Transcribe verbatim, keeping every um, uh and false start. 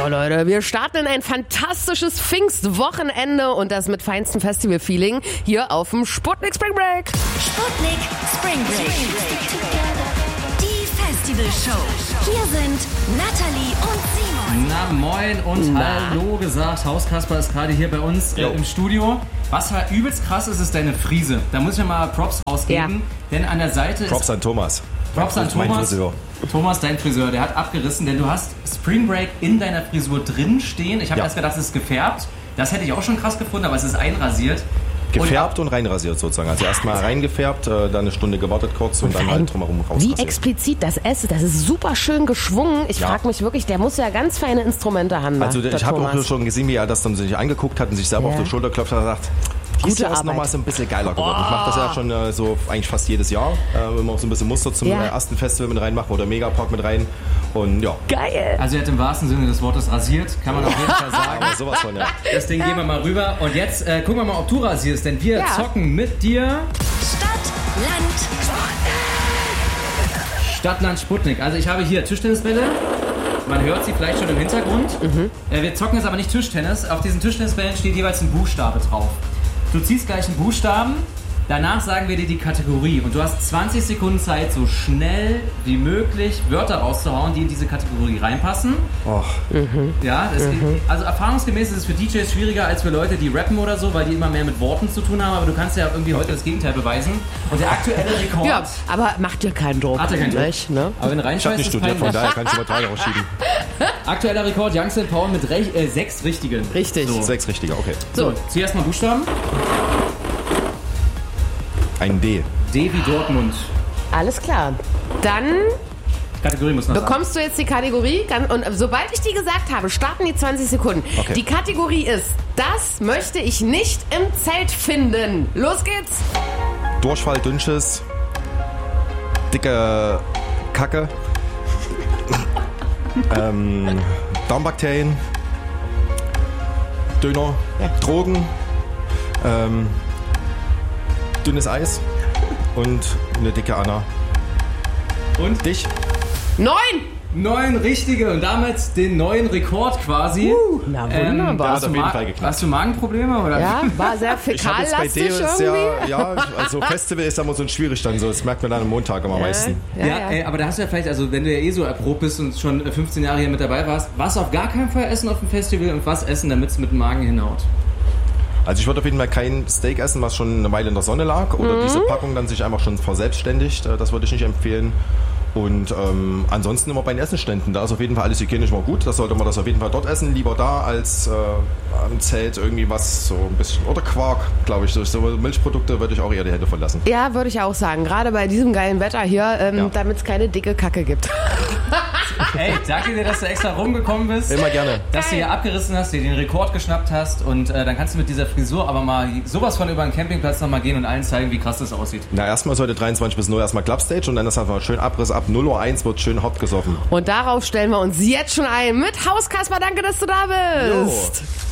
So Leute, wir starten in ein fantastisches Pfingstwochenende und das mit feinstem Festival-Feeling hier auf dem Sputnik Spring Break. Sputnik Spring Break. Die Festivalshow. Hier sind Natalie und Simon. Na moin und Na. hallo gesagt. Hauskasper ist gerade hier bei uns äh, im Studio. Was halt übelst krass ist, ist deine Frise. Da muss ich ja mal Props ausgeben, ja. Denn an der Seite Props ist... an Thomas. Props an mein Thomas. Friseur. Thomas, dein Friseur, der hat abgerissen, denn du hast Spring Break in deiner Frisur drin stehen. Ich habe Ja. erst gedacht, es ist gefärbt. Das hätte ich auch schon krass gefunden, aber es ist einrasiert. Gefärbt und, und reinrasiert sozusagen. Also erstmal reingefärbt, äh, dann eine Stunde gewartet kurz und, und dann halt drumherum Wie rausrasiert. explizit das S, das ist super schön geschwungen. Ich Ja. frage mich wirklich, der muss ja ganz feine Instrumente haben. Also der ich habe Thomas. auch schon gesehen, wie er das dann sich angeguckt hat und sich selber Ja. auf die Schulter klopft und gesagt, dieses Gute Jahr ist Arbeit. nochmal so ein bisschen geiler geworden. Ich mache das ja schon äh, so eigentlich fast jedes Jahr. Äh, immer so ein bisschen Muster zum Ja. äh, ersten Festival mit reinmachen oder Megapark mit rein. Und ja, Geil. Also er hat im wahrsten Sinne des Wortes rasiert, kann man auf jeden Fall sagen. aber sowas von, ja. Das Ding gehen wir mal rüber. Und jetzt äh, gucken wir mal, ob du rasierst, denn wir Ja. zocken mit dir Stadt, Land, Stadtland Sputnik. Also ich habe hier Tischtennisbälle. Man hört sie vielleicht schon im Hintergrund. Mhm. Äh, wir zocken jetzt aber nicht Tischtennis. Auf diesen Tischtennisbällen steht jeweils ein Buchstabe drauf. Du ziehst gleich einen Buchstaben, danach sagen wir dir die Kategorie. Und du hast zwanzig Sekunden Zeit, so schnell wie möglich Wörter rauszuhauen, die in diese Kategorie reinpassen. Och. Ja, das, also erfahrungsgemäß ist es für D Js schwieriger als für Leute, die rappen oder so, weil die immer mehr mit Worten zu tun haben. Aber du kannst ja irgendwie heute das Gegenteil beweisen. Und der aktuelle Rekord... Ja, aber macht dir keinen Druck. Hat er keinen Druck. nicht, ne? Aber wenn du Ich habe reinscheißt, nicht ist studiert, von peinlich. daher kann ich über drei rausschieben. Aktueller Rekord, Youngster Paul mit rech- äh, sechs richtigen. Richtig. So, Sechs richtiger, okay. so zieh erstmal Buchstaben. Ein D. D wie Dortmund. Alles klar. Dann Kategorie muss noch sagen. bekommst du jetzt die Kategorie ganz- und sobald ich die gesagt habe, starten die zwanzig Sekunden. Okay. Die Kategorie ist, das möchte ich nicht im Zelt finden. Los geht's. Durchfall, Dünnschiss, dicke Kacke, ähm, Darmbakterien, Döner, Drogen, ähm, dünnes Eis und eine dicke Anna. Und Dich? Neun. neun richtige und damit den neuen Rekord quasi. Uh, na wunderbar. hast, Hat du auf jeden Ma- Fall geklappt. hast du Magenprobleme? Oder? Ja, war sehr Ich habe jetzt bei fäkallastig dir irgendwie. sehr, ja, also Festival ist immer so ein schwierig dann so, das merkt man dann am Montag immer am meisten. Ja, Ja, ja. Ey, aber da hast du ja vielleicht, also wenn du ja eh so erprobt bist und schon fünfzehn Jahre hier mit dabei warst, was auf gar keinen Fall essen auf dem Festival und was essen, damit es mit dem Magen hinhaut. Also ich würde auf jeden Fall kein Steak essen, was schon eine Weile in der Sonne lag oder Mhm. diese Packung dann sich einfach schon verselbstständigt, äh, das würde ich nicht empfehlen. Und ähm, ansonsten immer bei den Essenständen, da ist auf jeden Fall alles hygienisch immer gut, das sollte man das auf jeden Fall dort essen, lieber da als äh, am Zelt irgendwie was, so ein bisschen, oder Quark, glaube ich, durch so Milchprodukte würde ich auch eher die Hände von lassen. Ja, würde ich auch sagen. Gerade bei diesem geilen Wetter hier, ähm, Ja. damit es keine dicke Kacke gibt. Ey, danke dir, dass du extra rumgekommen bist. Immer gerne. Dass du hier abgerissen hast, dir den Rekord geschnappt hast und äh, dann kannst du mit dieser Frisur aber mal sowas von über den Campingplatz nochmal gehen und allen zeigen, wie krass das aussieht. Na, erstmal ist heute dreiundzwanzig bis null erstmal Clubstage und dann ist einfach schön Abriss ab null Uhr eins wird schön hart gesoffen. Und darauf stellen wir uns jetzt schon ein mit Hauskasper. Danke, dass du da bist. Jo.